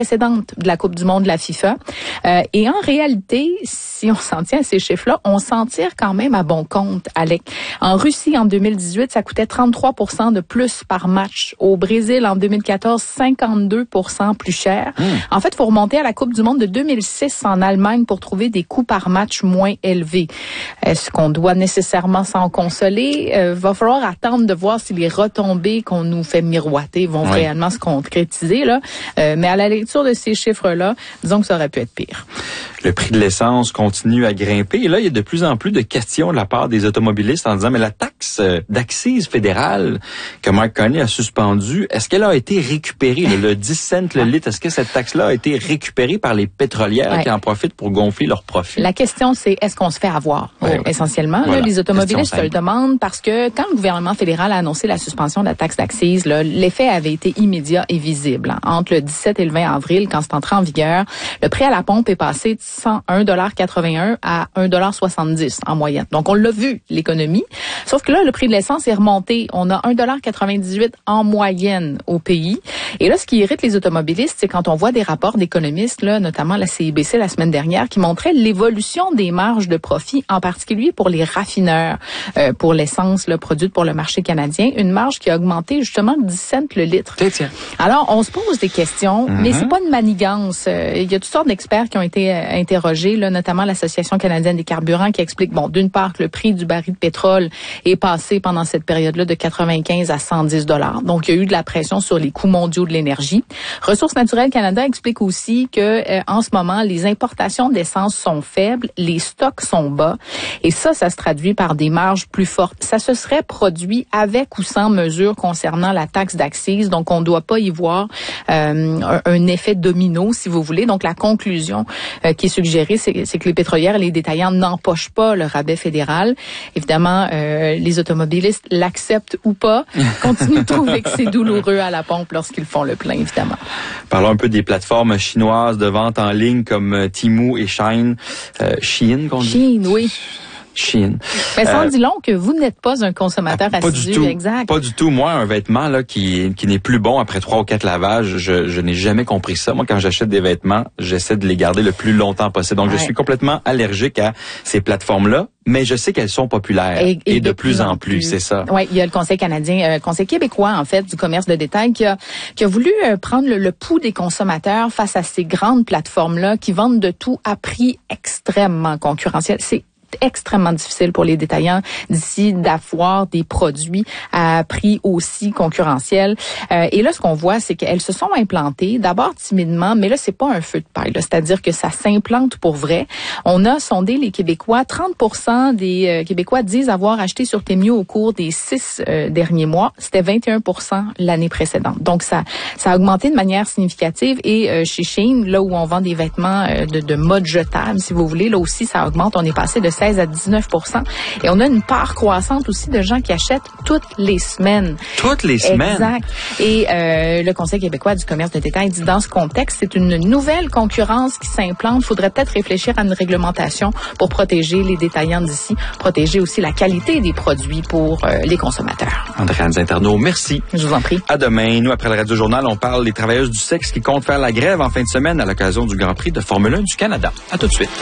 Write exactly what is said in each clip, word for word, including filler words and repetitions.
précédente de la Coupe du monde de la FIFA. Euh, et en réalité, si on s'en tient à ces chiffres-là, on s'en tire quand même à bon compte, Alec. En Russie, en deux mille dix-huit, ça coûtait trente-trois pour cent de plus par match. Au Brésil, en deux mille quatorze, cinquante-deux pour cent plus cher. Mmh. En fait, il faut remonter à la Coupe du monde de deux mille six en Allemagne pour trouver des coûts par match moins élevés. Est-ce qu'on doit nécessairement s'en consoler? Euh, va falloir attendre de voir si les retombées qu'on nous fait miroiter vont oui. réellement se concrétiser, là. Euh, mais à la lecture de ces chiffres-là, disons que ça aurait pu être pire. Le prix de l'essence continue à grimper. Et là, il y a de plus en plus de questions de la part des automobilistes en disant, mais la taxe d'accise fédérale que Mark Carney a suspendue, est-ce qu'elle a été récupérée? Le, le dix cents le litre, est-ce que cette taxe-là a été récupérée par les pétrolières ouais. qui en profitent pour gonfler leurs profits? La question, c'est est-ce qu'on se fait avoir? Ouais, oh, essentiellement, voilà. là, les automobilistes se le demandent parce que quand le gouvernement fédéral a annoncé la suspension de la taxe d'accise, là, l'effet avait été immédiat et visible. Hein. Entre le dix-sept et le vingt avril, quand c'est entré en vigueur, le prix à la pompe est passé de cent un virgule quatre-vingt-un à un virgule soixante-dix en moyenne. Donc, on l'a vu, l'économie. Sauf que là, le prix de l'essence est remonté. On a un virgule quatre-vingt-dix-huit en moyenne au pays. Et là, ce qui irrite les automobilistes, c'est quand on voit des rapports d'économistes, là, notamment la C I B C la semaine dernière, qui montraient l'évolution des marges de profit, en particulier pour les raffineurs, euh, pour l'essence là, produite pour le marché canadien, une marge qui a augmenté justement de dix cents le litre. Tiens. Alors, on se pose des questions, mm-hmm. mais c'est pas une manigance. Euh, il y a toutes sortes d'experts qui ont été euh, interrogés, là, notamment l'Association canadienne des carburants, qui explique, bon, d'une part, que le prix du baril de pétrole est passé pendant cette période-là de quatre-vingt-quinze à cent dix dollars. Donc, il y a eu de la pression sur les coûts mondiaux de l'énergie. Ressources naturelles Canada explique aussi que euh, en ce moment, les importations d'essence sont faibles, les stocks sont bas, et ça, ça se traduit par des marges plus fortes. Ça se serait produit avec ou sans mesure concernant la taxe d'accise, donc on ne doit pas y voir euh, un, un effet domino, si vous voulez. Donc, la conclusion euh, qui est suggérée, c'est, c'est que les pétrolières et les détaillants n'empochent pas le rabais fédéral. Évidemment, euh, les automobilistes l'acceptent ou pas, continuent de trouver que c'est douloureux à la pompe lorsqu'ils font le plein, évidemment. Parlons un peu des plateformes chinoises de vente en ligne comme Temu et Shein. Euh, Shein, qu'on dit? Shein, oui. Chine. Mais ça en euh, dit long que vous n'êtes pas un consommateur pas assidu, du tout, exact. Pas du tout. Moi, un vêtement là qui qui n'est plus bon après trois ou quatre lavages, je, je n'ai jamais compris ça. Moi, quand j'achète des vêtements, j'essaie de les garder le plus longtemps possible. Donc, ouais. je suis complètement allergique à ces plateformes-là. Mais je sais qu'elles sont populaires et, et, et de, de plus en plus, plus. c'est ça. Oui, il y a le Conseil canadien, euh, Conseil québécois en fait du commerce de détail qui a qui a voulu euh, prendre le, le pouls des consommateurs face à ces grandes plateformes-là qui vendent de tout à prix extrêmement concurrentiel. C'est extrêmement difficile pour les détaillants d'ici d'avoir des produits à prix aussi concurrentiel. Euh, et là, ce qu'on voit, c'est qu'elles se sont implantées, d'abord timidement, mais là, c'est pas un feu de paille. Là, c'est-à-dire que ça s'implante pour vrai. On a sondé les Québécois. trente pour cent des euh, Québécois disent avoir acheté sur Temu au cours des six euh, derniers mois. C'était vingt et un pour cent l'année précédente. Donc, ça, ça a augmenté de manière significative. Et euh, chez Shein, là où on vend des vêtements euh, de, de mode jetable, si vous voulez, là aussi, ça augmente. On est passé de seize à dix-neuf pour cent. Et on a une part croissante aussi de gens qui achètent toutes les semaines. Toutes les semaines? Exact. Et euh, le Conseil québécois du commerce de détail dit, dans ce contexte, c'est une nouvelle concurrence qui s'implante. Il faudrait peut-être réfléchir à une réglementation pour protéger les détaillants d'ici, protéger aussi la qualité des produits pour euh, les consommateurs. Andréane Zinternaud, merci. Je vous en prie. À demain. Nous, après le Radio Journal, on parle des travailleuses du sexe qui comptent faire la grève en fin de semaine à l'occasion du Grand Prix de Formule un du Canada. À tout de suite.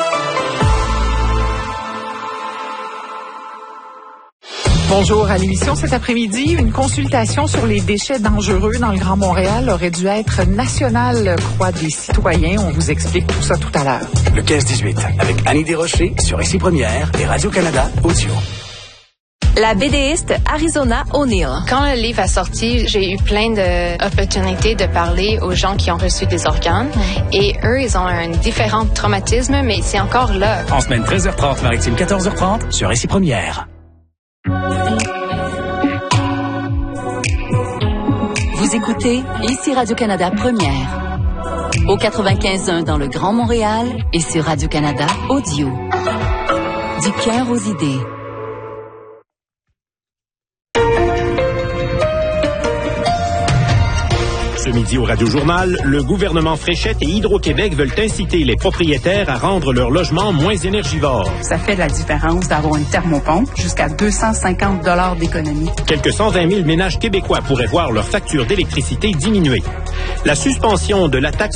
Bonjour à l'émission cet après-midi. Une consultation sur les déchets dangereux dans le Grand Montréal aurait dû être nationale, croient des citoyens. On vous explique tout ça tout à l'heure. Le quinze dix-huit, avec Annie Desrochers sur Ici Première et Radio-Canada Audio. La BDiste Arizona O'Neill. Quand le livre a sorti, j'ai eu plein d'opportunités de parler aux gens qui ont reçu des organes. Mm. Et eux, ils ont un différent traumatisme, mais c'est encore là. En semaine treize heures trente, maritime quatorze heures trente, sur Ici Première. Vous écoutez Ici Radio-Canada Première. Au quatre-vingt-quinze un dans le Grand Montréal et sur Radio-Canada Audio. Du cœur aux idées. Ce midi au Radio-Journal, le gouvernement Fréchette et Hydro-Québec veulent inciter les propriétaires à rendre leur logement moins énergivore. Ça fait de la différence d'avoir une thermopompe, jusqu'à deux cent cinquante dollars d'économie. Quelques cent vingt mille ménages québécois pourraient voir leur facture d'électricité diminuer. La suspension de la taxe